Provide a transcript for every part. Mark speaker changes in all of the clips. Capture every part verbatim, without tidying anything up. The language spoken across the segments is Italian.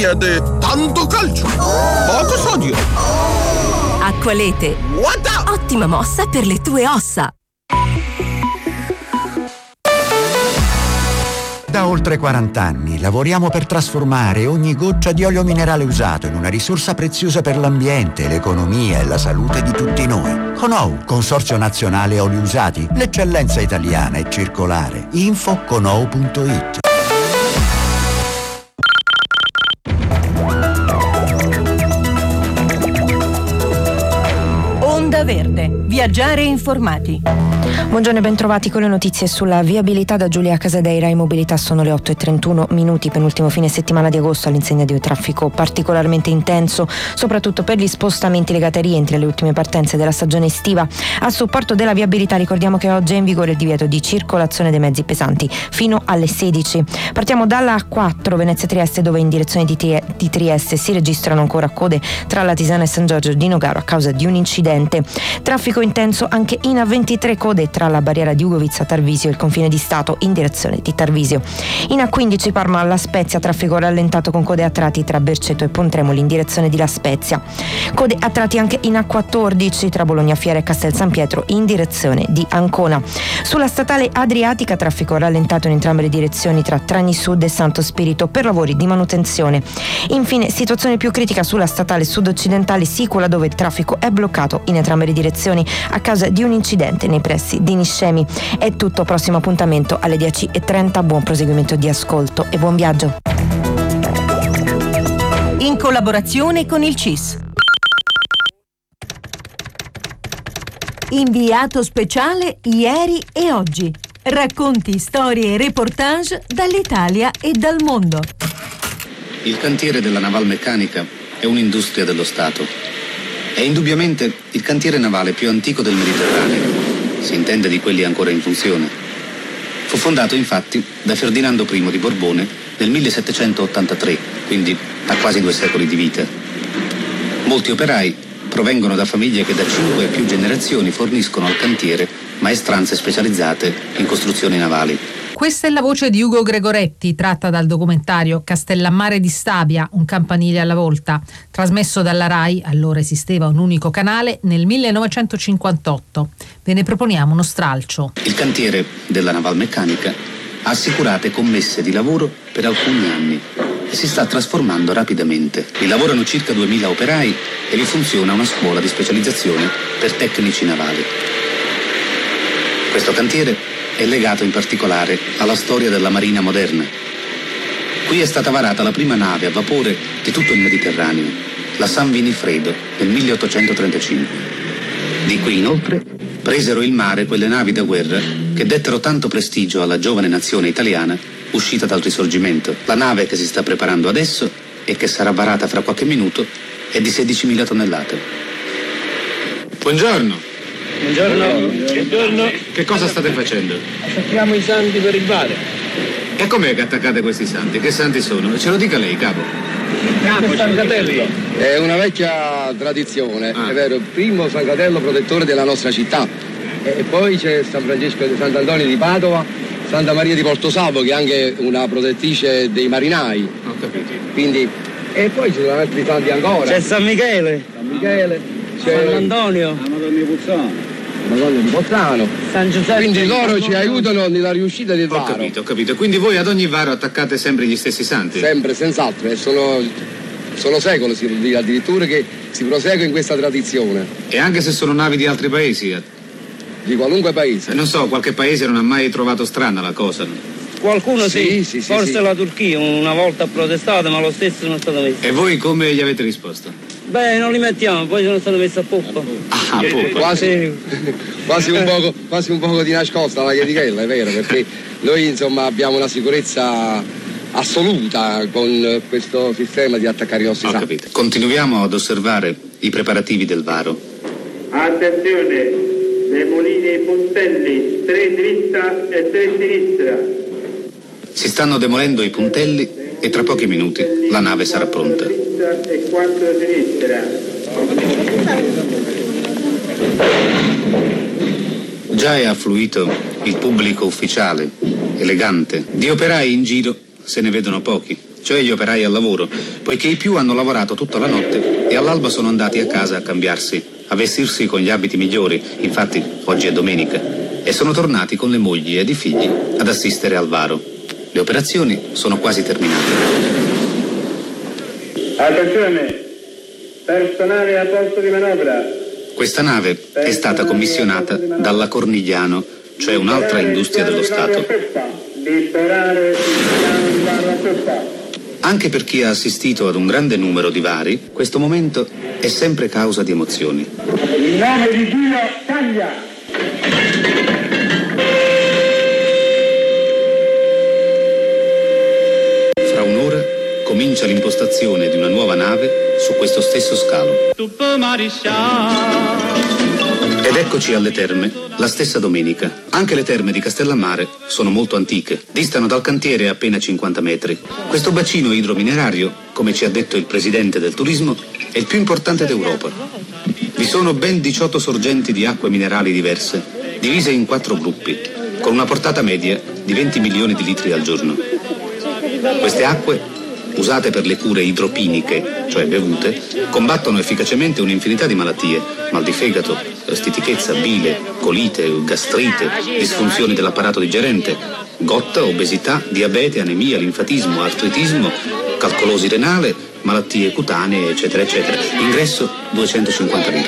Speaker 1: richiede tanto calcio, poco sodio.
Speaker 2: Acqualete.
Speaker 1: What?
Speaker 2: Ottima mossa per le tue ossa.
Speaker 3: Da oltre quaranta anni lavoriamo per trasformare ogni goccia di olio minerale usato in una risorsa preziosa per l'ambiente, l'economia e la salute di tutti noi. Conou, Consorzio Nazionale Oli Usati, l'eccellenza italiana è circolare. Info conou punto it.
Speaker 2: Onda Verde. Viaggiare informati.
Speaker 4: Buongiorno e bentrovati con le notizie sulla viabilità da Giulia Casadeira. In mobilità sono le otto e trentuno minuti, penultimo fine settimana di agosto all'insegna di un traffico particolarmente intenso, soprattutto per gli spostamenti legati ai rientri alle ultime partenze della stagione estiva. A supporto della viabilità ricordiamo che oggi è in vigore il divieto di circolazione dei mezzi pesanti fino alle sedici. Partiamo dalla A quattro Venezia-Trieste, dove in direzione di, Tri- di Trieste si registrano ancora code tra Latisana e San Giorgio di Nogaro a causa di un incidente. Traffico intenso anche in A ventitré, code tra la barriera di Ugoviz a Tarvisio e il confine di Stato in direzione di Tarvisio. In A quindici Parma alla Spezia, traffico rallentato con code a tratti tra Berceto e Pontremoli in direzione di La Spezia. Code a tratti anche in A quattordici tra Bologna Fiera e Castel San Pietro in direzione di Ancona. Sulla statale Adriatica, traffico rallentato in entrambe le direzioni tra Trani Sud e Santo Spirito per lavori di manutenzione. Infine, situazione più critica sulla statale sud-occidentale Sicola, dove il traffico è bloccato in entrambe le direzioni a causa di un incidente nei pressi di Niscemi. È tutto, prossimo appuntamento alle dieci e trenta. Buon proseguimento di ascolto e buon viaggio.
Speaker 2: In collaborazione con il C I S. Inviato speciale ieri e oggi. Racconti, storie e reportage dall'Italia e dal mondo.
Speaker 5: Il cantiere della Navalmeccanica è un'industria dello Stato. È indubbiamente il cantiere navale più antico del Mediterraneo. Si intende di quelli ancora in funzione. Fu fondato infatti da Ferdinando I di Borbone nel millesettecentottantatré, quindi ha quasi due secoli di vita. Molti operai provengono da famiglie che da cinque e più generazioni forniscono al cantiere maestranze specializzate in costruzioni navali.
Speaker 6: Questa è la voce di Ugo Gregoretti, tratta dal documentario Castellammare di Stabia, un campanile alla volta, trasmesso dalla RAI, allora esisteva un unico canale, nel millenovecentocinquantotto. Ve ne proponiamo uno stralcio.
Speaker 5: Il cantiere della Navalmeccanica ha assicurate commesse di lavoro per alcuni anni e si sta trasformando rapidamente. Vi lavorano circa duemila operai e vi funziona una scuola di specializzazione per tecnici navali. Questo cantiere è legato in particolare alla storia della marina moderna. Qui è stata varata la prima nave a vapore di tutto il Mediterraneo, la San Winifredo, nel milleottocentotrentacinque. Di qui inoltre presero il mare quelle navi da guerra che dettero tanto prestigio alla giovane nazione italiana uscita dal Risorgimento. La nave che si sta preparando adesso e che sarà varata fra qualche minuto è di sedicimila tonnellate.
Speaker 7: Buongiorno.
Speaker 8: Buongiorno. Buongiorno.
Speaker 7: Che cosa state facendo?
Speaker 8: Attacchiamo i santi per il vale.
Speaker 7: E com'è che attaccate questi santi? Che santi sono? Ce lo dica lei, capo.
Speaker 8: Capo, San Catello.
Speaker 9: È una vecchia tradizione,
Speaker 7: ah.
Speaker 9: è vero, il primo San Catello protettore della nostra città. E poi c'è San Francesco di Sant'Antonio di Padova, Santa Maria di Portosalvo, che è anche una protettrice dei marinai.
Speaker 7: Ho capito.
Speaker 9: Quindi, e poi ci sono altri santi ancora.
Speaker 8: C'è San Michele.
Speaker 9: San Michele. C'è
Speaker 8: Sant'Antonio. La Madonna di Puzzano.
Speaker 9: Madonna di Pozzano.
Speaker 8: San Giuseppe.
Speaker 9: Quindi loro ci aiutano nella riuscita del varo.
Speaker 7: Ho capito, ho capito. Quindi voi ad ogni varo attaccate sempre gli stessi santi?
Speaker 9: Sempre, senz'altro. E sono, sono secoli, si dice, addirittura che si prosegue in questa tradizione.
Speaker 7: E anche se sono navi di altri paesi?
Speaker 9: Di qualunque paese.
Speaker 7: Eh, non so, qualche paese non ha mai trovato strana la cosa.
Speaker 8: Qualcuno sì,
Speaker 9: sì, sì
Speaker 8: forse
Speaker 9: sì, sì.
Speaker 8: La Turchia una volta ha protestato, ma lo stesso non è stato messo.
Speaker 7: E voi come gli avete risposto?
Speaker 8: Beh, non li mettiamo, poi sono stato messo a poppa.
Speaker 7: Ah, a poppa.
Speaker 9: Quasi, quasi, un poco, quasi un poco di nascosta la chiedichella, è vero, perché noi insomma abbiamo una sicurezza assoluta con questo sistema di attaccare i nostri
Speaker 5: Ho
Speaker 9: santi.
Speaker 5: capito. Continuiamo ad osservare i preparativi del varo.
Speaker 10: Attenzione, le moline e i puntelli, tre dritta e tre sinistra.
Speaker 5: Si stanno demolendo i puntelli e tra pochi minuti la nave sarà pronta.
Speaker 10: E quattro sinistra.
Speaker 5: Già è affluito il pubblico ufficiale, elegante. Di operai in giro se ne vedono pochi. cioè gli operai al lavoro, poiché i più hanno lavorato tutta la notte e all'alba sono andati a casa a cambiarsi, a vestirsi con gli abiti migliori, infatti oggi è domenica, e sono tornati con le mogli ed i figli ad assistere al varo. Le operazioni sono quasi terminate.
Speaker 10: Attenzione, personale a posto di manovra.
Speaker 5: Questa nave è stata commissionata dalla Cornigliano, cioè un'altra industria dello Stato. Anche per chi ha assistito ad un grande numero di vari, questo momento è sempre causa di emozioni.
Speaker 10: In nome di Dio, taglia!
Speaker 5: Fra un'ora comincia l'impostazione di una nuova nave su questo stesso scalo. Ed eccoci alle terme, la stessa domenica. Anche le terme di Castellammare sono molto antiche, distano dal cantiere appena cinquanta metri. Questo bacino idrominerario, come ci ha detto il presidente del turismo, è il più importante d'Europa. Vi sono ben diciotto sorgenti di acque minerali diverse, divise in quattro gruppi, con una portata media di venti milioni di litri al giorno. Queste acque, usate per le cure idropiniche, cioè bevute, combattono efficacemente un'infinità di malattie: mal di fegato, stitichezza, bile, colite, gastrite, disfunzioni dell'apparato digerente, gotta, obesità, diabete, anemia, linfatismo, artritismo, calcolosi renale, malattie cutanee, eccetera, eccetera. Ingresso duecentocinquantamila.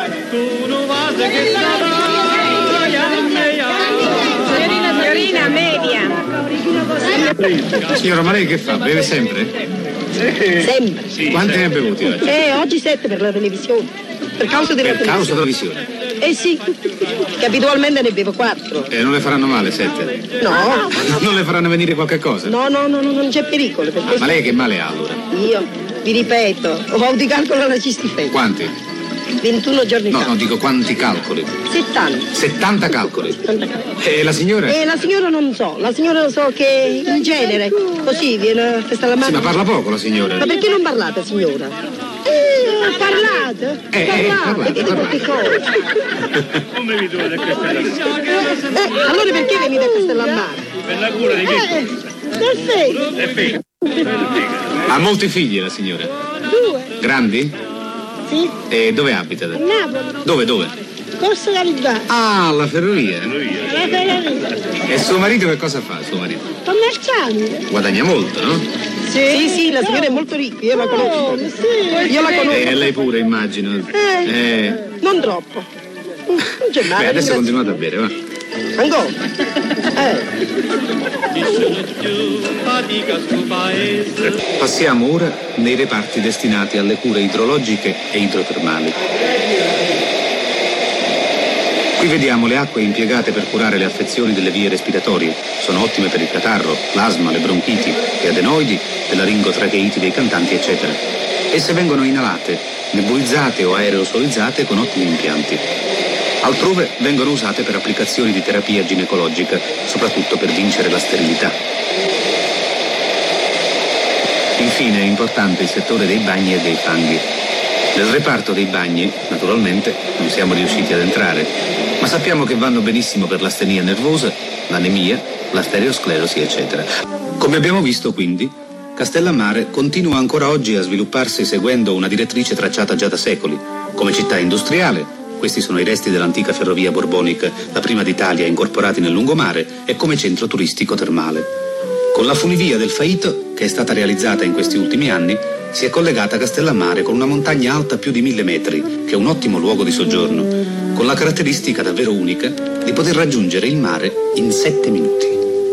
Speaker 11: Signorina media.
Speaker 7: Signora, ma lei che fa? Beve sempre?
Speaker 11: Sempre.
Speaker 7: Sì, quanti ne ha bevuti oggi?
Speaker 11: Eh, oggi sette per la televisione. Per causa della
Speaker 7: Per
Speaker 11: televisione.
Speaker 7: causa della visione.
Speaker 11: Eh sì, che abitualmente ne bevo quattro.
Speaker 7: E non le faranno male sette?
Speaker 11: No.
Speaker 7: Non le faranno venire qualche cosa?
Speaker 11: No, no, no, no, non c'è pericolo. Per
Speaker 7: Ah, ma lei che male ha allora?
Speaker 11: Io, vi ripeto, ho avuto calcolo alla cistifedia.
Speaker 7: Quanti?
Speaker 11: ventuno giorni
Speaker 7: No,
Speaker 11: fa.
Speaker 7: no, dico quanti calcoli?
Speaker 11: settanta.
Speaker 7: settanta calcoli?
Speaker 11: settanta calcoli.
Speaker 7: E la signora?
Speaker 11: E la signora non so, la signora so che in genere così viene a festa la mano.
Speaker 7: Sì, ma parla poco la signora.
Speaker 11: Ma perché non parlate, signora? Eh, parlate?
Speaker 7: Eh, eh, parlate,
Speaker 11: dite
Speaker 7: parlate.
Speaker 11: qualche cosa.
Speaker 10: Come vi trovate a Castellammare?
Speaker 11: Eh, allora perché venite a Castellammare?
Speaker 10: Per la cura di che?
Speaker 11: Eh, perfetto.
Speaker 10: È figa.
Speaker 7: Ha molti figli la signora?
Speaker 11: Due.
Speaker 7: Grandi?
Speaker 11: Sì.
Speaker 7: E dove abita?
Speaker 11: A Napoli.
Speaker 7: Dove, dove?
Speaker 11: Corso Garibaldi.
Speaker 7: Ah, alla ferrovia.
Speaker 11: La ferrovia.
Speaker 7: E suo marito che cosa fa, suo marito?
Speaker 11: Commerciante.
Speaker 7: Guadagna molto, no?
Speaker 11: Sì, sì, la signora è molto ricca, io la conosco. Sì. Io la conosco.
Speaker 7: E lei pure, immagino.
Speaker 11: Eh,
Speaker 7: Eh.
Speaker 11: non troppo. Non c'è male.
Speaker 7: Beh, adesso
Speaker 11: ringrazio.
Speaker 7: continuate a bere, va.
Speaker 11: Ancora? Eh.
Speaker 5: Passiamo ora nei reparti destinati alle cure idrologiche e idrotermali. Qui vediamo le acque impiegate per curare le affezioni delle vie respiratorie. Sono ottime per il catarro, l'asma, le bronchiti, le adenoidi, le laringotracheiti dei cantanti, eccetera. Esse vengono inalate, nebulizzate o aerosolizzate con ottimi impianti. Altrove vengono usate per applicazioni di terapia ginecologica, soprattutto per vincere la sterilità. Infine è importante il settore dei bagni e dei fanghi. Nel reparto dei bagni, naturalmente, non siamo riusciti ad entrare, ma sappiamo che vanno benissimo per l'astenia nervosa, l'anemia, la stereosclerosi, eccetera. Come abbiamo visto, quindi, Castellammare continua ancora oggi a svilupparsi seguendo una direttrice tracciata già da secoli, come città industriale. Questi sono i resti dell'antica ferrovia borbonica, la prima d'Italia, incorporati nel lungomare, e come centro turistico termale. Con la funivia del Faito, che è stata realizzata in questi ultimi anni, si è collegata a Castellammare con una montagna alta più di mille metri, che è un ottimo luogo di soggiorno, con la caratteristica davvero unica di poter raggiungere il mare in sette minuti.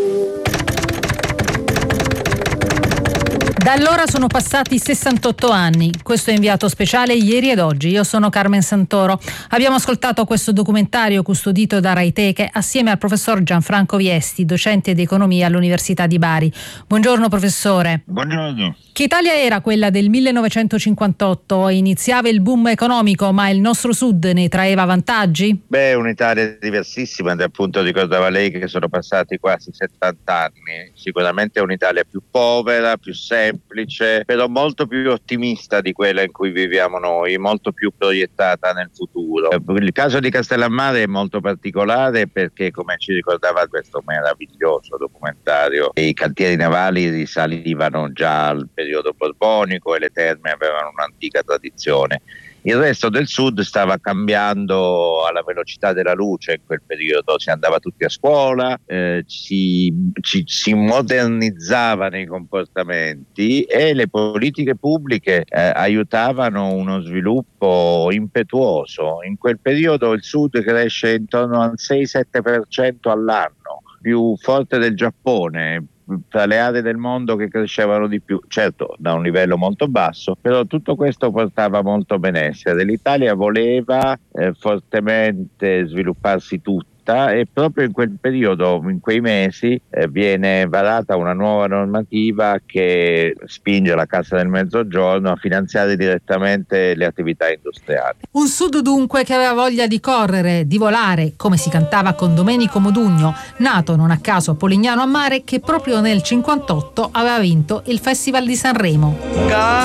Speaker 6: Da allora sono passati sessantotto anni. Questo è inviato speciale Ieri ed Oggi. Io sono Carmen Santoro. Abbiamo ascoltato questo documentario custodito da Raiteche assieme al professor Gianfranco Viesti, docente di economia all'Università di Bari. Buongiorno professore.
Speaker 12: Buongiorno.
Speaker 6: Che Italia era quella del millenovecentocinquantotto? Iniziava il boom economico, ma il nostro sud ne traeva vantaggi?
Speaker 12: Beh, un'Italia diversissima, appunto ricordava lei che sono passati quasi settanta anni. Sicuramente è un'Italia più povera, più semplice, semplice, però molto più ottimista di quella in cui viviamo noi, molto più proiettata nel futuro. Il caso di Castellammare è molto particolare perché, come ci ricordava questo meraviglioso documentario, i cantieri navali risalivano già al periodo borbonico e le terme avevano un'antica tradizione. Il resto del sud stava cambiando alla velocità della luce in quel periodo, si andava tutti a scuola, eh, si, ci, si modernizzavano i comportamenti e le politiche pubbliche eh, aiutavano uno sviluppo impetuoso. In quel periodo il sud cresce intorno al sei sette per cento all'anno, più forte del Giappone, tra le aree del mondo che crescevano di più, certo da un livello molto basso, però tutto questo portava molto benessere. L'Italia voleva eh, fortemente svilupparsi tutta e proprio in quel periodo, in quei mesi, eh, viene varata una nuova normativa che spinge la Cassa del Mezzogiorno a finanziare direttamente le attività industriali.
Speaker 6: Un sud dunque che aveva voglia di correre, di volare, come si cantava con Domenico Modugno, nato non a caso a Polignano a Mare, che proprio nel cinquantotto aveva vinto il Festival di Sanremo.